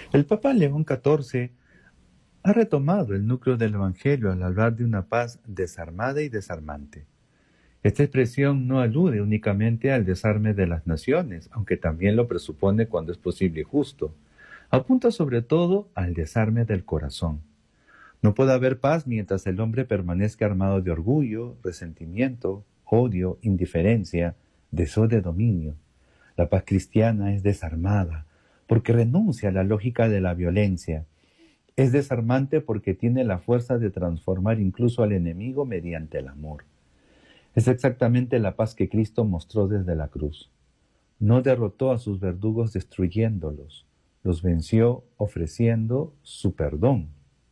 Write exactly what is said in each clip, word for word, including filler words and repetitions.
El Papa León catorce ha retomado el núcleo del Evangelio al hablar de una paz desarmada y desarmante. Esta expresión no alude únicamente al desarme de las naciones, aunque también lo presupone cuando es posible y justo. Apunta sobre todo al desarme del corazón. No puede haber paz mientras el hombre permanezca armado de orgullo, resentimiento, odio, indiferencia, deseo de dominio. La paz cristiana es desarmada porque renuncia a la lógica de la violencia. Es desarmante porque tiene la fuerza de transformar incluso al enemigo mediante el amor. Es exactamente la paz que Cristo mostró desde la cruz. No derrotó a sus verdugos destruyéndolos, los venció ofreciendo su perdón.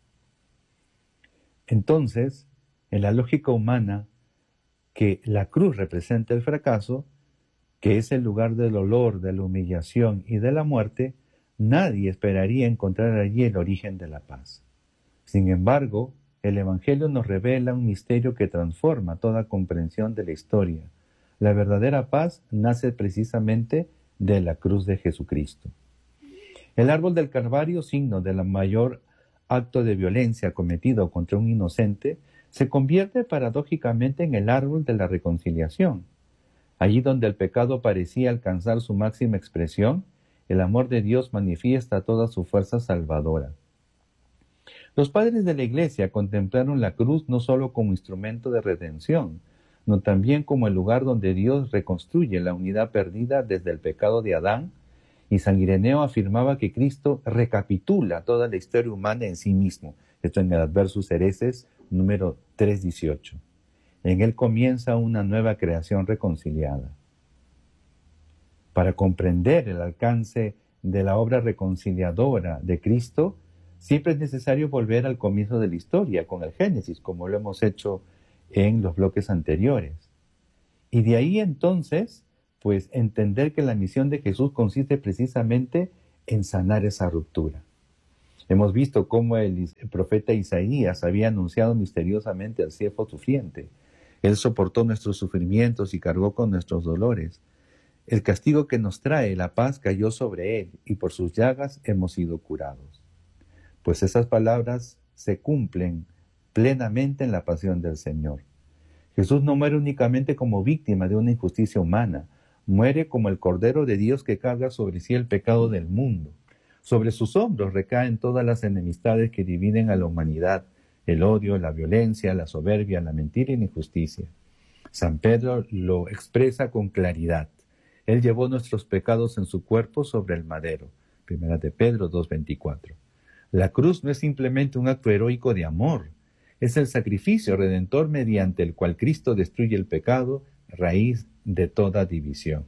Entonces, en la lógica humana, que la cruz representa el fracaso, que es el lugar del dolor, de la humillación y de la muerte, nadie esperaría encontrar allí el origen de la paz. Sin embargo, el Evangelio nos revela un misterio que transforma toda comprensión de la historia. La verdadera paz nace precisamente de la cruz de Jesucristo. El árbol del Calvario, signo del mayor acto de violencia cometido contra un inocente, se convierte paradójicamente en el árbol de la reconciliación. Allí donde el pecado parecía alcanzar su máxima expresión, el amor de Dios manifiesta toda su fuerza salvadora. Los padres de la Iglesia contemplaron la cruz no solo como instrumento de redención, sino también como el lugar donde Dios reconstruye la unidad perdida desde el pecado de Adán, y San Ireneo afirmaba que Cristo recapitula toda la historia humana en sí mismo. Esto en el Adversus Hereses, número trescientos dieciocho. En él comienza una nueva creación reconciliada. Para comprender el alcance de la obra reconciliadora de Cristo, siempre es necesario volver al comienzo de la historia, con el Génesis, como lo hemos hecho en los bloques anteriores. Y de ahí entonces, pues entender que la misión de Jesús consiste precisamente en sanar esa ruptura. Hemos visto cómo el, el profeta Isaías había anunciado misteriosamente al siervo sufriente. Él soportó nuestros sufrimientos y cargó con nuestros dolores. El castigo que nos trae la paz cayó sobre él, y por sus llagas hemos sido curados. Pues esas palabras se cumplen plenamente en la pasión del Señor. Jesús no muere únicamente como víctima de una injusticia humana, muere como el Cordero de Dios que carga sobre sí el pecado del mundo. Sobre sus hombros recaen todas las enemistades que dividen a la humanidad, el odio, la violencia, la soberbia, la mentira y la injusticia. San Pedro lo expresa con claridad. Él llevó nuestros pecados en su cuerpo sobre el madero. Primera de Pedro dos veinticuatro. La cruz no es simplemente un acto heroico de amor, es el sacrificio redentor mediante el cual Cristo destruye el pecado, raíz de toda división.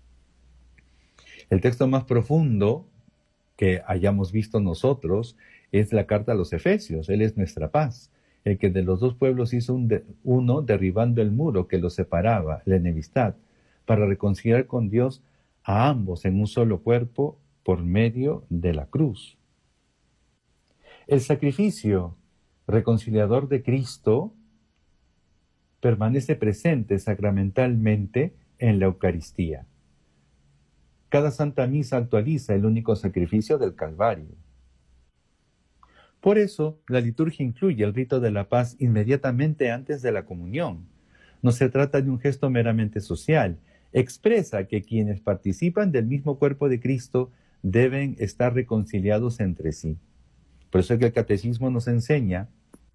El texto más profundo que hayamos visto nosotros es la carta a los Efesios. Él es nuestra paz, el que de los dos pueblos hizo un de, uno derribando el muro que los separaba, la enemistad, para reconciliar con Dios a ambos en un solo cuerpo por medio de la cruz. El sacrificio reconciliador de Cristo permanece presente sacramentalmente en la Eucaristía. Cada Santa Misa actualiza el único sacrificio del Calvario. Por eso, la liturgia incluye el rito de la paz inmediatamente antes de la comunión. No se trata de un gesto meramente social. Expresa que quienes participan del mismo cuerpo de Cristo deben estar reconciliados entre sí. Por eso es que el Catecismo nos enseña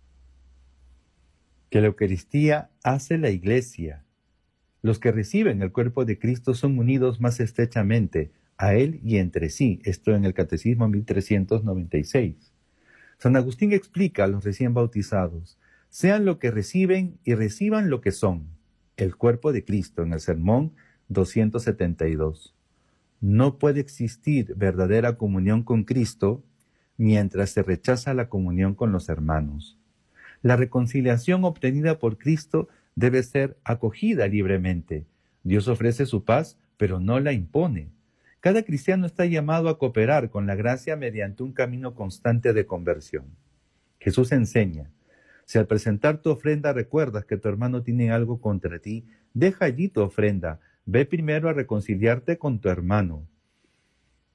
que la Eucaristía hace la Iglesia. Los que reciben el cuerpo de Cristo son unidos más estrechamente a Él y entre sí. Esto en el Catecismo mil trescientos noventa y seis. San Agustín explica a los recién bautizados: sean lo que reciben y reciban lo que son, el cuerpo de Cristo, en el Sermón doscientos setenta y dos. No puede existir verdadera comunión con Cristo mientras se rechaza la comunión con los hermanos. La reconciliación obtenida por Cristo debe ser acogida libremente. Dios ofrece su paz, pero no la impone. Cada cristiano está llamado a cooperar con la gracia mediante un camino constante de conversión. Jesús enseña: si al presentar tu ofrenda recuerdas que tu hermano tiene algo contra ti, deja allí tu ofrenda, ve primero a reconciliarte con tu hermano.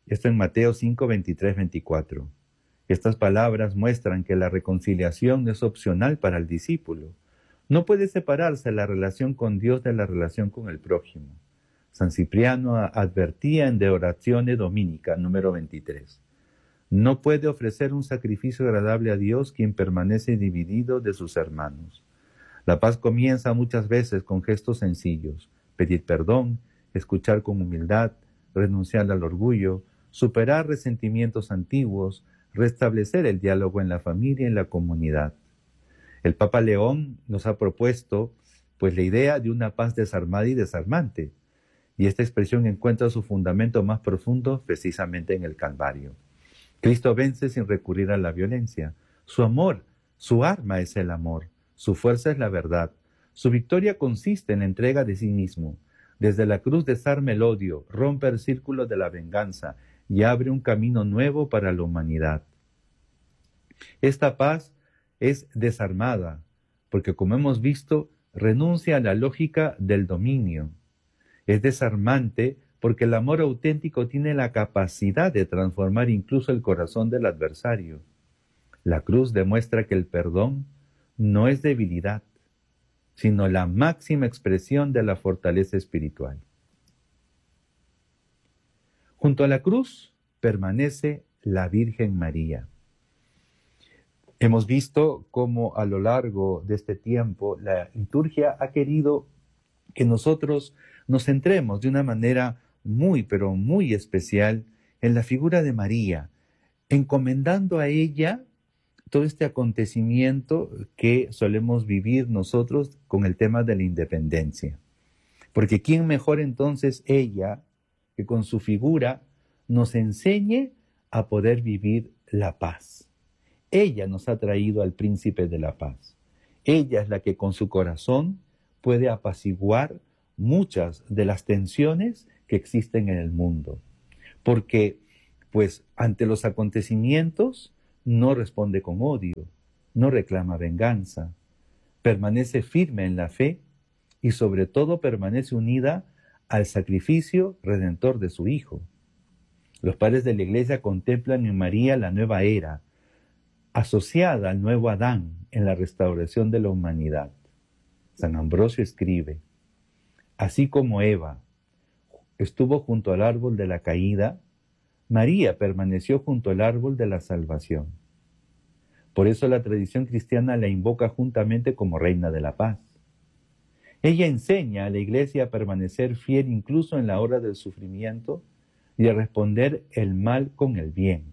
Esto en Mateo cinco, veintitrés, veinticuatro. Estas palabras muestran que la reconciliación no es opcional para el discípulo. No puede separarse la relación con Dios de la relación con el prójimo. San Cipriano advertía en De Oratione Dominica, número veintitrés. No puede ofrecer un sacrificio agradable a Dios quien permanece dividido de sus hermanos. La paz comienza muchas veces con gestos sencillos: pedir perdón, escuchar con humildad, renunciar al orgullo, superar resentimientos antiguos, restablecer el diálogo en la familia y en la comunidad. El Papa León nos ha propuesto pues la idea de una paz desarmada y desarmante, y esta expresión encuentra su fundamento más profundo precisamente en el Calvario. Cristo vence sin recurrir a la violencia. Su amor, su arma es el amor, su fuerza es la verdad. Su victoria consiste en la entrega de sí mismo. Desde la cruz desarma el odio, rompe el círculo de la venganza y abre un camino nuevo para la humanidad. Esta paz es desarmada, porque como hemos visto, renuncia a la lógica del dominio. Es desarmante porque el amor auténtico tiene la capacidad de transformar incluso el corazón del adversario. La cruz demuestra que el perdón no es debilidad, sino la máxima expresión de la fortaleza espiritual. Junto a la cruz permanece la Virgen María. Hemos visto cómo a lo largo de este tiempo la liturgia ha querido que nosotros nos centremos de una manera muy, pero muy especial en la figura de María, encomendando a ella todo este acontecimiento que solemos vivir nosotros con el tema de la independencia. Porque ¿quién mejor entonces ella que con su figura nos enseñe a poder vivir la paz? Ella nos ha traído al príncipe de la paz. Ella es la que con su corazón puede apaciguar muchas de las tensiones que existen en el mundo. Porque, pues, ante los acontecimientos no responde con odio, no reclama venganza, permanece firme en la fe y sobre todo permanece unida al sacrificio redentor de su Hijo. Los padres de la Iglesia contemplan en María la nueva era, asociada al nuevo Adán en la restauración de la humanidad. San Ambrosio escribe: así como Eva estuvo junto al árbol de la caída, María permaneció junto al árbol de la salvación. Por eso la tradición cristiana la invoca juntamente como Reina de la Paz. Ella enseña a la Iglesia a permanecer fiel incluso en la hora del sufrimiento y a responder el mal con el bien.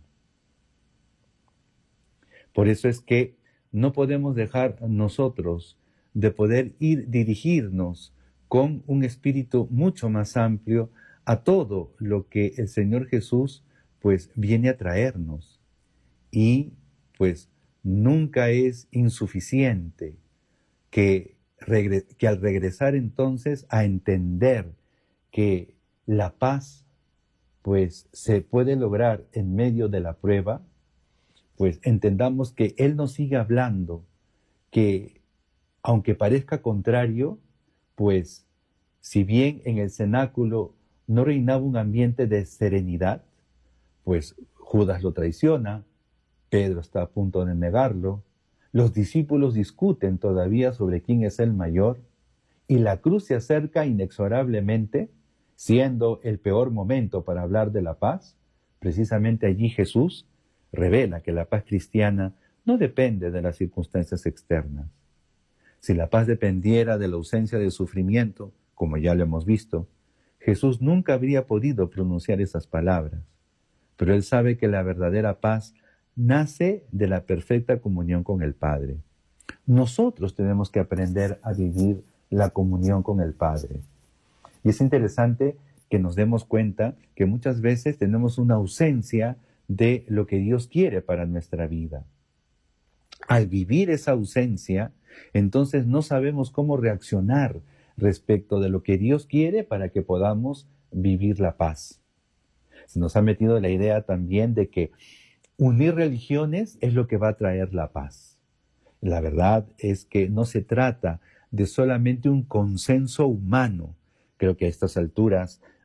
Por eso es que no podemos dejar nosotros de poder ir dirigirnos con un espíritu mucho más amplio a todo lo que el Señor Jesús pues viene a traernos. Y pues nunca es insuficiente que, regre- que al regresar entonces a entender que la paz pues se puede lograr en medio de la prueba, pues entendamos que Él nos sigue hablando, que aunque parezca contrario, pues si bien en el cenáculo no reinaba un ambiente de serenidad, pues Judas lo traiciona, Pedro está a punto de negarlo, los discípulos discuten todavía sobre quién es el mayor, y la cruz se acerca inexorablemente, siendo el peor momento para hablar de la paz. Precisamente allí Jesús revela que la paz cristiana no depende de las circunstancias externas. Si la paz dependiera de la ausencia de sufrimiento, como ya lo hemos visto, Jesús nunca habría podido pronunciar esas palabras. Pero Él sabe que la verdadera paz nace de la perfecta comunión con el Padre. Nosotros tenemos que aprender a vivir la comunión con el Padre. Y es interesante que nos demos cuenta que muchas veces tenemos una ausencia de lo que Dios quiere para nuestra vida. Al vivir esa ausencia, entonces no sabemos cómo reaccionar respecto de lo que Dios quiere para que podamos vivir la paz. Se nos ha metido la idea también de que unir religiones es lo que va a traer la paz. La verdad es que no se trata de solamente un consenso humano. Creo que a estas alturas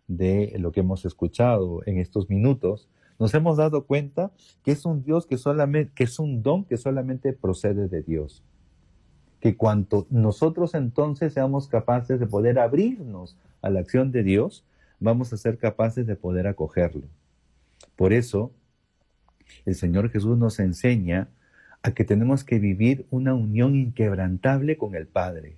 de lo que hemos escuchado en estos minutos, nos hemos dado cuenta que es un Dios que solamente, que es un don que solamente procede de Dios. Que cuanto nosotros entonces seamos capaces de poder abrirnos a la acción de Dios, vamos a ser capaces de poder acogerlo. Por eso, el Señor Jesús nos enseña a que tenemos que vivir una unión inquebrantable con el Padre.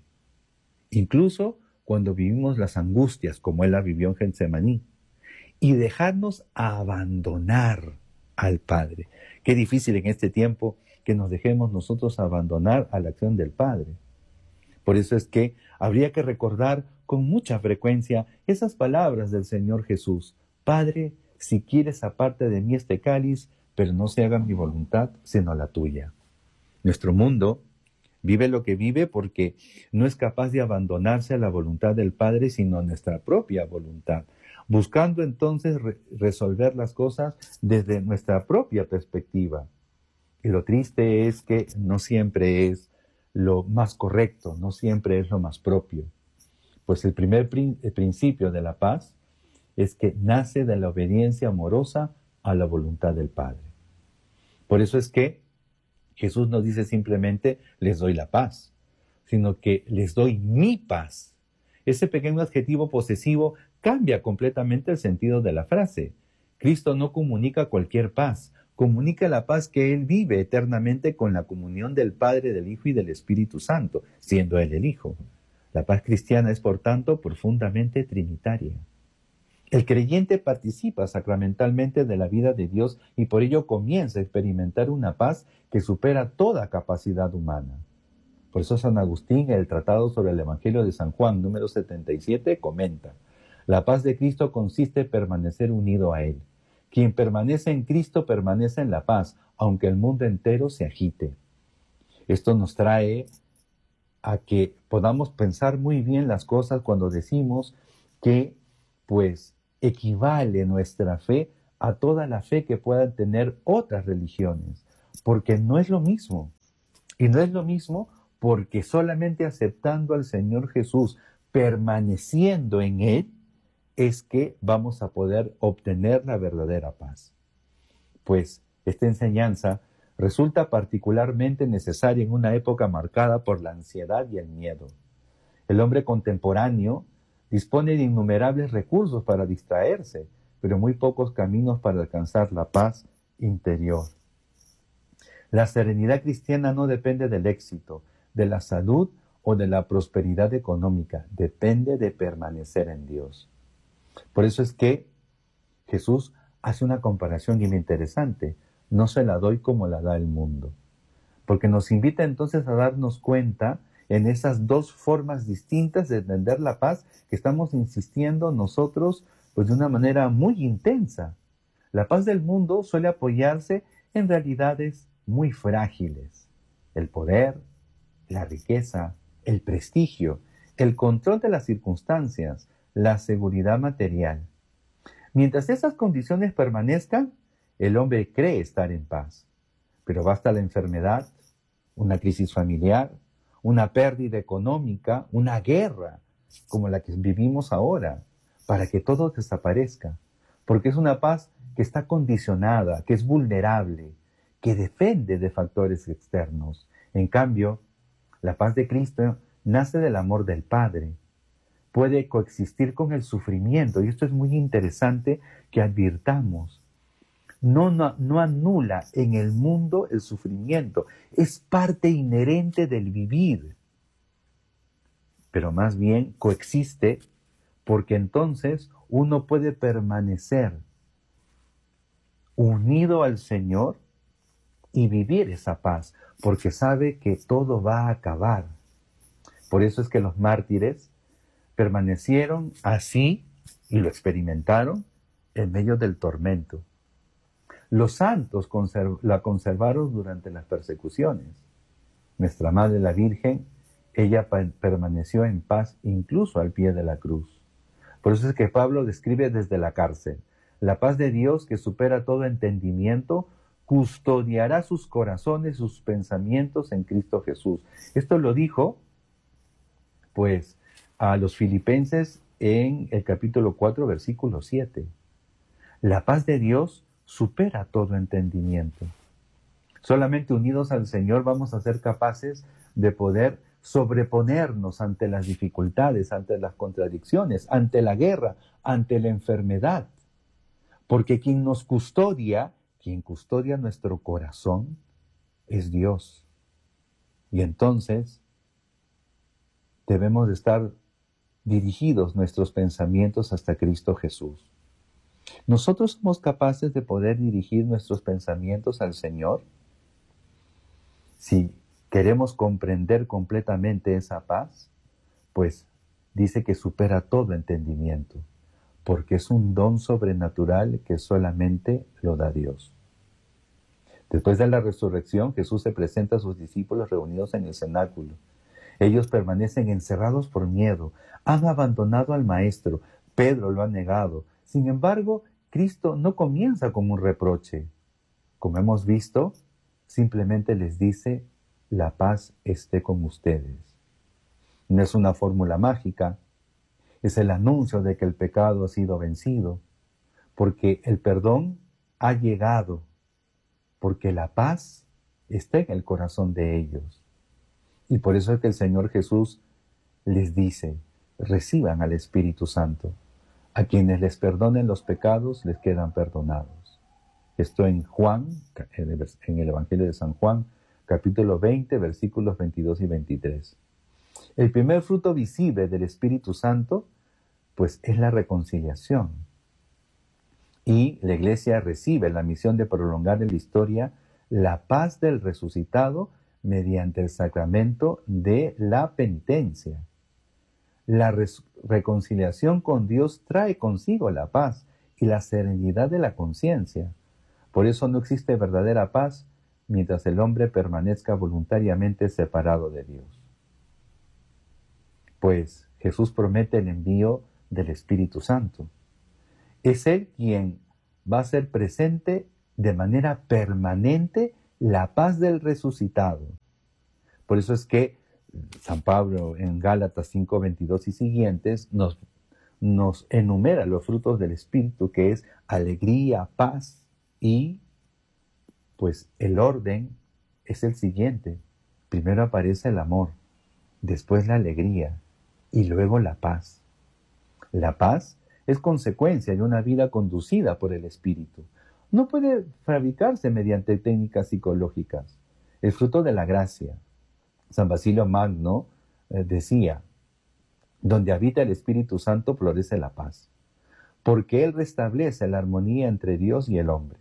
Incluso cuando vivimos las angustias, como Él la vivió en Getsemaní. Y dejarnos abandonar al Padre. Qué difícil en este tiempo que nos dejemos nosotros abandonar a la acción del Padre. Por eso es que habría que recordar con mucha frecuencia esas palabras del Señor Jesús. Padre, si quieres aparte de mí este cáliz, pero no se haga mi voluntad, sino la tuya. Nuestro mundo vive lo que vive porque no es capaz de abandonarse a la voluntad del Padre, sino a nuestra propia voluntad, buscando entonces re- resolver las cosas desde nuestra propia perspectiva. Y lo triste es que no siempre es lo más correcto, no siempre es lo más propio. Pues el primer prin- el principio de la paz es que nace de la obediencia amorosa a la voluntad del Padre. Por eso es que Jesús no dice simplemente les doy la paz, sino que les doy mi paz. Ese pequeño adjetivo posesivo cambia completamente el sentido de la frase. Cristo no comunica cualquier paz, comunica la paz que Él vive eternamente con la comunión del Padre, del Hijo y del Espíritu Santo, siendo Él el Hijo. La paz cristiana es, por tanto, profundamente trinitaria. El creyente participa sacramentalmente de la vida de Dios y por ello comienza a experimentar una paz que supera toda capacidad humana. Por eso San Agustín, en el Tratado sobre el Evangelio de San Juan, número setenta y siete, comenta: la paz de Cristo consiste en permanecer unido a Él. Quien permanece en Cristo permanece en la paz, aunque el mundo entero se agite. Esto nos trae a que podamos pensar muy bien las cosas cuando decimos que, pues, equivale nuestra fe a toda la fe que puedan tener otras religiones, porque no es lo mismo. Y no es lo mismo porque solamente aceptando al Señor Jesús, permaneciendo en Él, es que vamos a poder obtener la verdadera paz. Pues esta enseñanza resulta particularmente necesaria en una época marcada por la ansiedad y el miedo. El hombre contemporáneo dispone de innumerables recursos para distraerse, pero muy pocos caminos para alcanzar la paz interior. La serenidad cristiana no depende del éxito, de la salud o de la prosperidad económica, depende de permanecer en Dios. Por eso es que Jesús hace una comparación bien interesante. No se la doy como la da el mundo, porque nos invita entonces a darnos cuenta en esas dos formas distintas de entender la paz que estamos insistiendo nosotros pues de una manera muy intensa. La paz del mundo suele apoyarse en realidades muy frágiles: el poder, la riqueza, el prestigio, el control de las circunstancias, la seguridad material. Mientras esas condiciones permanezcan, el hombre cree estar en paz. Pero basta la enfermedad, una crisis familiar, una pérdida económica, una guerra como la que vivimos ahora, para que todo desaparezca. Porque es una paz que está condicionada, que es vulnerable, que depende de factores externos. En cambio, la paz de Cristo nace del amor del Padre. Puede coexistir con el sufrimiento, y esto es muy interesante que advirtamos. No, no, no anula en el mundo el sufrimiento, es parte inherente del vivir, pero más bien coexiste porque entonces uno puede permanecer unido al Señor y vivir esa paz, porque sabe que todo va a acabar. Por eso es que los mártires permanecieron así y lo experimentaron en medio del tormento. Los santos conserv- la conservaron durante las persecuciones. Nuestra Madre la Virgen, ella pa- permaneció en paz incluso al pie de la cruz. Por eso es que Pablo describe desde la cárcel: la paz de Dios que supera todo entendimiento custodiará sus corazones, sus pensamientos en Cristo Jesús. Esto lo dijo, pues, a los filipenses en el capítulo cuatro, versículo siete. La paz de Dios supera todo entendimiento. Solamente unidos al Señor vamos a ser capaces de poder sobreponernos ante las dificultades, ante las contradicciones, ante la guerra, ante la enfermedad. Porque quien nos custodia, quien custodia nuestro corazón, es Dios. Y entonces debemos de estar dirigidos nuestros pensamientos hasta Cristo Jesús. ¿Nosotros somos capaces de poder dirigir nuestros pensamientos al Señor? Si queremos comprender completamente esa paz, pues dice que supera todo entendimiento, porque es un don sobrenatural que solamente lo da Dios. Después de la resurrección, Jesús se presenta a sus discípulos reunidos en el cenáculo. Ellos permanecen encerrados por miedo, han abandonado al Maestro, Pedro lo ha negado. Sin embargo, Cristo no comienza con un reproche. Como hemos visto, simplemente les dice: la paz esté con ustedes. No es una fórmula mágica, es el anuncio de que el pecado ha sido vencido, porque el perdón ha llegado, porque la paz está en el corazón de ellos. Y por eso es que el Señor Jesús les dice: reciban al Espíritu Santo. A quienes les perdonen los pecados, les quedan perdonados. Esto en Juan, en el Evangelio de San Juan, capítulo veinte, versículos veintidós y veintitrés. El primer fruto visible del Espíritu Santo, pues, es la reconciliación. Y la Iglesia recibe la misión de prolongar en la historia la paz del resucitado mediante el sacramento de la penitencia. La reconciliación con Dios trae consigo la paz y la serenidad de la conciencia. Por eso no existe verdadera paz mientras el hombre permanezca voluntariamente separado de Dios. Pues Jesús promete el envío del Espíritu Santo. Es Él quien va a hacer presente de manera permanente la paz del resucitado. Por eso es que San Pablo en Gálatas cinco, veintidós y siguientes nos, nos enumera los frutos del Espíritu, que es alegría, paz, y pues el orden es el siguiente. Primero aparece el amor, después la alegría y luego la paz. La paz es consecuencia de una vida conducida por el Espíritu. No puede fabricarse mediante técnicas psicológicas. Es fruto de la gracia. San Basilio Magno eh, decía: donde habita el Espíritu Santo florece la paz, porque Él restablece la armonía entre Dios y el hombre.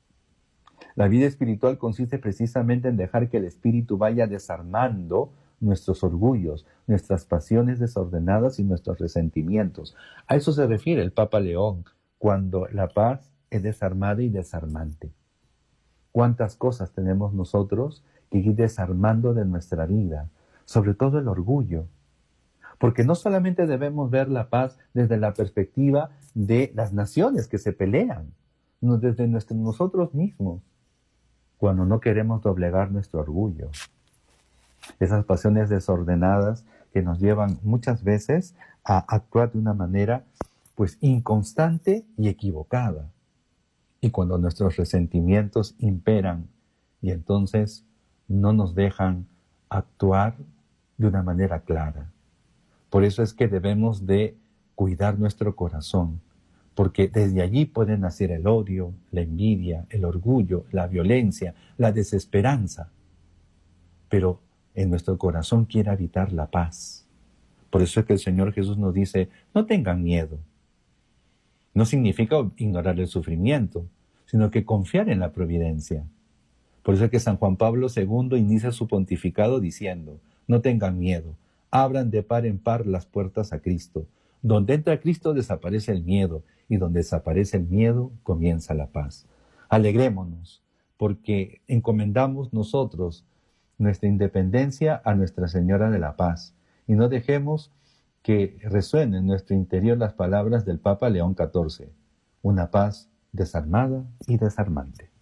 La vida espiritual consiste precisamente en dejar que el Espíritu vaya desarmando nuestros orgullos, nuestras pasiones desordenadas y nuestros resentimientos. A eso se refiere el Papa León, cuando la paz es desarmada y desarmante. ¿Cuántas cosas tenemos nosotros que ir desarmando de nuestra vida? Sobre todo el orgullo. Porque no solamente debemos ver la paz desde la perspectiva de las naciones que se pelean, sino desde nuestro, nosotros mismos, cuando no queremos doblegar nuestro orgullo. Esas pasiones desordenadas que nos llevan muchas veces a actuar de una manera pues inconstante y equivocada. Y cuando nuestros resentimientos imperan y entonces no nos dejan actuar de una manera clara. Por eso es que debemos de cuidar nuestro corazón, porque desde allí puede nacer el odio, la envidia, el orgullo, la violencia, la desesperanza. Pero en nuestro corazón quiere habitar la paz. Por eso es que el Señor Jesús nos dice: no tengan miedo. No significa ignorar el sufrimiento, sino que confiar en la providencia. Por eso es que San Juan Pablo segundo inicia su pontificado diciendo: no tengan miedo, abran de par en par las puertas a Cristo. Donde entra Cristo desaparece el miedo, y donde desaparece el miedo comienza la paz. Alegrémonos, porque encomendamos nosotros nuestra independencia a Nuestra Señora de la Paz, y no dejemos que resuenen en nuestro interior las palabras del Papa León catorce: una paz desarmada y desarmante.